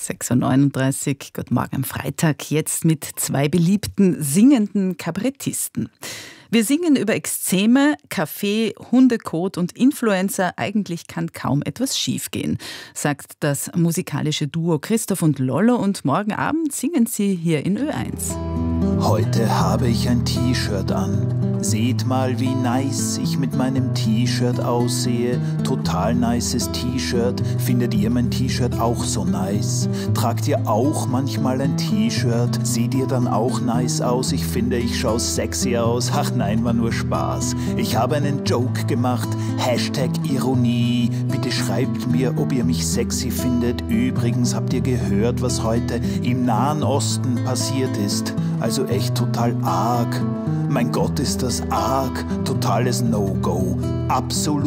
6.39 Uhr, guten Morgen am Freitag, jetzt mit zwei beliebten singenden Kabarettisten. Wir singen über Ekzeme, Kaffee, Hundekot und Influencer. Eigentlich kann kaum etwas schiefgehen, sagt das musikalische Duo Christoph und Lollo, und morgen Abend singen sie hier in Ö1. Heute habe ich ein T-Shirt an. Seht mal, wie nice ich mit meinem T-Shirt aussehe. Total nices T-Shirt. Findet ihr mein T-Shirt auch so nice? Tragt ihr auch manchmal ein T-Shirt? Seht ihr dann auch nice aus? Ich finde, ich schaue sexy aus. Ach nein, war nur Spaß. Ich habe einen Joke gemacht. #Ironie. Bitte schreibt mir, ob ihr mich sexy findet. Übrigens, habt ihr gehört, was heute im Nahen Osten passiert ist? Also echt total arg. Mein Gott, ist das arg. Totales No-Go. Absolut.